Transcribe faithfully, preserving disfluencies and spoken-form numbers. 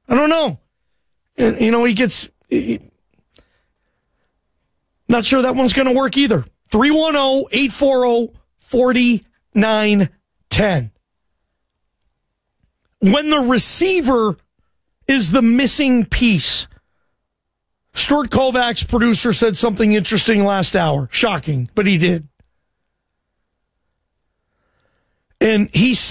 I don't know. And, you know, he gets... He, not sure that one's going to work either. three one zero, eight four zero, four nine one zero. When the receiver is the missing piece. Stuart Kovac's producer said something interesting last hour. Shocking, but he did. And he